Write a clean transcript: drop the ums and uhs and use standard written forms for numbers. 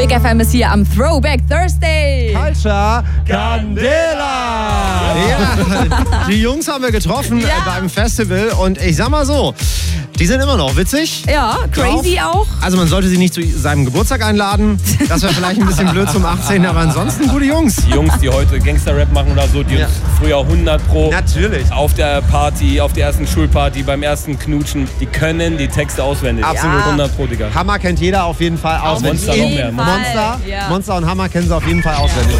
Big FM ist hier am Throwback Thursday. Culture Candela! Ja, die Jungs haben wir getroffen beim Festival und ich sag mal so, die sind immer noch witzig. Ja, crazy auch. Also man sollte sie nicht zu seinem Geburtstag einladen. Das wäre vielleicht ein bisschen blöd zum 18. Aber ansonsten gute Jungs. Die Jungs, die heute Gangster-Rap machen oder so, die uns früher 100 Pro Natürlich. auf der Party, auf der ersten Schulparty, beim ersten Knutschen, die können die Texte auswendig. Absolut. 100 Pro, Digga. Hammer kennt jeder auf jeden Fall auswendig. Monster noch mehr. Monster, Ja. Monster und Hammer kennen sie auf jeden Fall auswendig.